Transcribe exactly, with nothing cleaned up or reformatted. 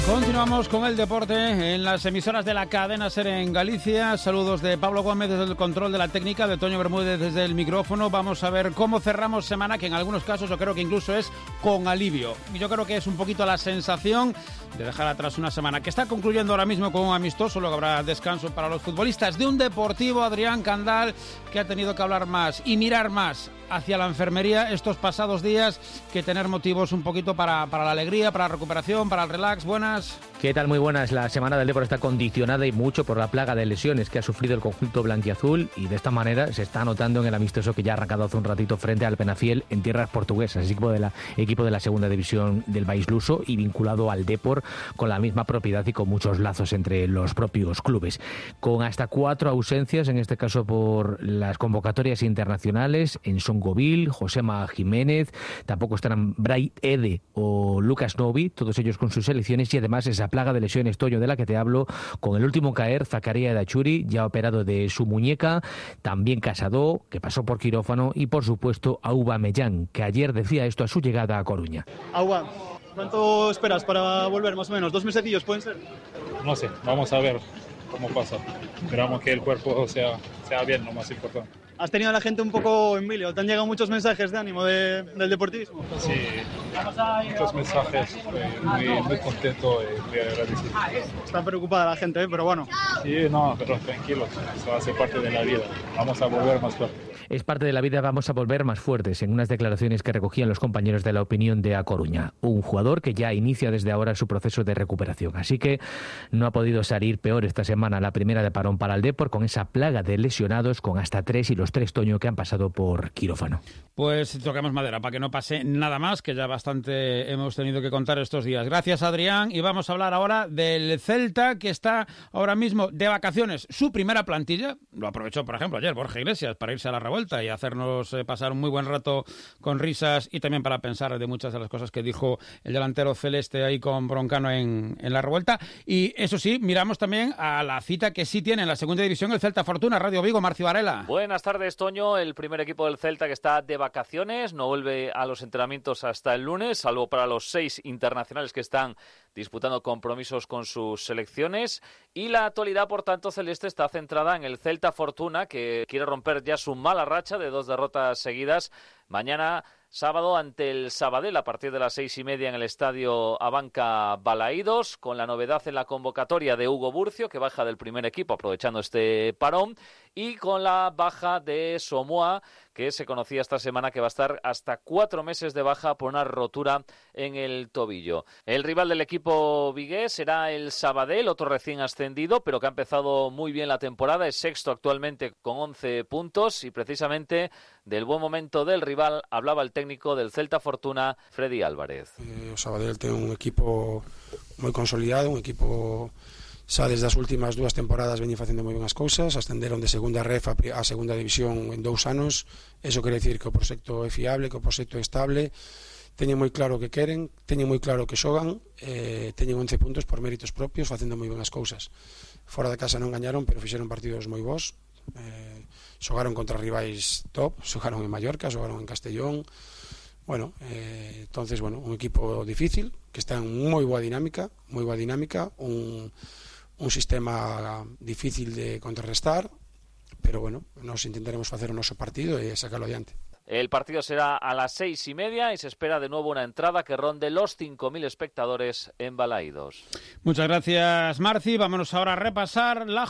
Continuamos con el deporte en las emisoras de la cadena SER en Galicia. Saludos de Pablo Gómez desde el control de la técnica, de Toño Bermúdez desde el micrófono. Vamos a ver cómo cerramos semana, que en algunos casos yo creo que incluso es con alivio. Yo creo que es un poquito la sensación de dejar atrás una semana que está concluyendo ahora mismo con un amistoso, luego habrá descanso para los futbolistas, de un Deportivo, Adrián Candal, que ha tenido que hablar más y mirar más hacia la enfermería estos pasados días que tener motivos un poquito para, para la alegría, para la recuperación, para el relax. Buenas. ¿Qué tal? Muy buenas. La semana del Depor está condicionada y mucho por la plaga de lesiones que ha sufrido el conjunto blanquiazul, y de esta manera se está notando en el amistoso que ya ha arrancado hace un ratito frente al Penafiel en tierras portuguesas, equipo de la, equipo de la segunda división del país luso y vinculado al Depor con la misma propiedad y con muchos lazos entre los propios clubes. Con hasta cuatro ausencias, en este caso por las convocatorias internacionales, en Songovil, Josema Jiménez, tampoco estarán Bray Ede o Lucas Novi, todos ellos con sus selecciones, y además esa plaga de lesiones, Toño, de la que te hablo, con el último caer, Zakaria Dachuri, ya operado de su muñeca, también Casado, que pasó por quirófano, y por supuesto Aubameyang, que ayer decía esto a su llegada a Coruña. Auba, ¿cuánto esperas para volver más o menos? ¿Dos mesecillos pueden ser? No sé, vamos a ver cómo pasa. Esperamos que el cuerpo sea, sea bien, lo más importante. ¿Has tenido a la gente un poco en vilo? ¿Te han llegado muchos mensajes de ánimo de, del deportivismo? Sí, muchos mensajes, muy, muy contento y muy agradecido. Está preocupada la gente, ¿eh? Pero bueno. Sí, no, pero tranquilos, eso hace parte de la vida. Vamos a volver más fuerte. Es parte de la vida, vamos a volver más fuertes, en unas declaraciones que recogían los compañeros de La Opinión de A Coruña. Un jugador que ya inicia desde ahora su proceso de recuperación. Así que no ha podido salir peor esta semana la primera de parón para el Depor, con esa plaga de lesionados, con hasta tres y los tres, Toño, que han pasado por quirófano. Pues tocamos madera para que no pase nada más, que ya bastante hemos tenido que contar estos días. Gracias, Adrián, y vamos a hablar ahora del Celta, que está ahora mismo de vacaciones. Su primera plantilla lo aprovechó, por ejemplo, ayer Borja Iglesias para irse a la revuelta y hacernos eh, pasar un muy buen rato con risas, y también para pensar de muchas de las cosas que dijo el delantero celeste ahí con Broncano en, en la revuelta. Y eso sí, miramos también a la cita que sí tiene en la segunda división el Celta Fortuna. Radio Vigo, Marcio Varela. Buenas tardes, Toño. El primer equipo del Celta que está de vacaciones, no vuelve a los entrenamientos hasta el lunes, salvo para los seis internacionales que están disputando compromisos con sus selecciones, y la actualidad, por tanto, celeste está centrada en el Celta Fortuna, que quiere romper ya su mala racha de dos derrotas seguidas. Mañana sábado ante el Sabadell a partir de las seis y media en el estadio Abanca Balaídos, con la novedad en la convocatoria de Hugo Burcio, que baja del primer equipo aprovechando este parón, y con la baja de Somoa, que se conocía esta semana que va a estar hasta cuatro meses de baja por una rotura en el tobillo. El rival del equipo vigués será el Sabadell, otro recién ascendido, pero que ha empezado muy bien la temporada, es sexto actualmente con once puntos, y precisamente del buen momento del rival hablaba el técnico del Celta Fortuna, Freddy Álvarez. Eh, o Sabadell ten un equipo moi consolidado, un equipo xa desde as últimas dúas temporadas veñen facendo moi ben as cousas, ascenderon de segunda ref a, a segunda división en dous anos. Eso quere dicir que o proxecto é fiable, que o proxecto é estable, teñen moi claro o que queren, teñen moi claro o que xogan, eh, teñen once puntos por méritos propios, facendo moi ben as cousas. Fora de casa non gañaron, pero fixeron partidos moi bons, eh, xogaron contra rivais top, xogaron en Mallorca, xogaron en Castellón. Bueno, eh, entonces, bueno, un equipo difícil, que está en moi boa dinámica, moi boa dinámica, un, un sistema difícil de contrarrestar, pero bueno, nos intentaremos facer o noso partido e sacarlo adiante. El partido será a las seis y media y se espera de nuevo una entrada que ronde los cinco mil espectadores en Balaídos. Muchas gracias, Marci. Vámonos ahora a repasar la